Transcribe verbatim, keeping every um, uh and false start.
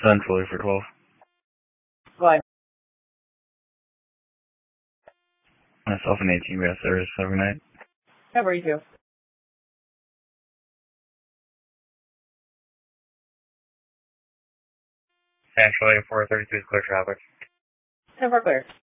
Centrally for twelve. Fine. Myself and eighteen, we have service every night. Yeah, where you do? Actually, four thirty-two is clear traffic. ten four clear.